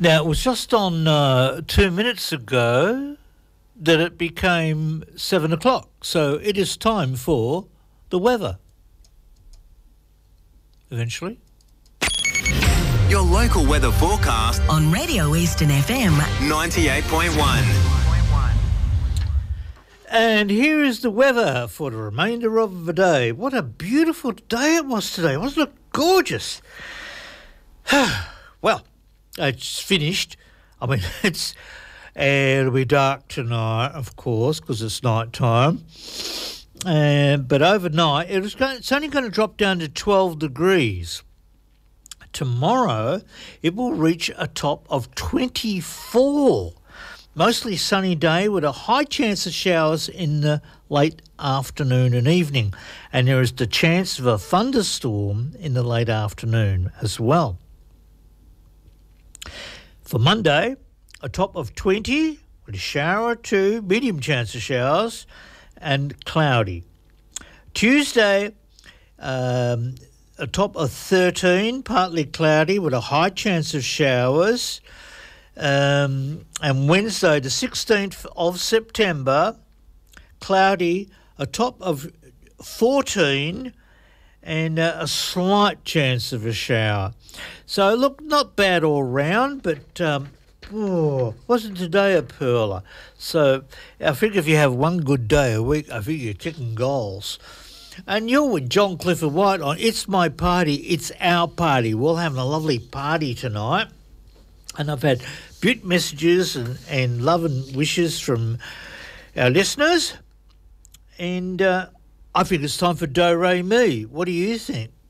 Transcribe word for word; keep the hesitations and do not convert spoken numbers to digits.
Now, it was just on uh, two minutes ago that it became seven o'clock, so it is time for the weather. Eventually. Your local weather forecast on Radio Eastern F M ninety-eight point one. And here is the weather for the remainder of the day. What a beautiful day it was today. Wasn't it gorgeous? Well, it's finished. I mean, it's it'll be dark tonight, of course, because it's night time. Uh, but overnight, it was going, it's only going to drop down to twelve degrees. Tomorrow, it will reach a top of twenty-four. Mostly sunny day with a high chance of showers in the late afternoon and evening. And there is the chance of a thunderstorm in the late afternoon as well. For Monday, a top of twenty with a shower or two, medium chance of showers, and cloudy. Tuesday, um, a top of thirteen, partly cloudy with a high chance of showers. Um, and Wednesday, the sixteenth of September, cloudy, a top of fourteen, and uh, a slight chance of a shower. So, look, not bad all round, but um, oh, wasn't today a pearler? So, I think if you have one good day a week, I think you're kicking goals. And you're with John Clifford White on It's My Party, It's Our Party. We'll have a lovely party tonight. And I've had beaut messages and, and love and wishes from our listeners. And uh, I think it's time for Do Re Mi. What do you think?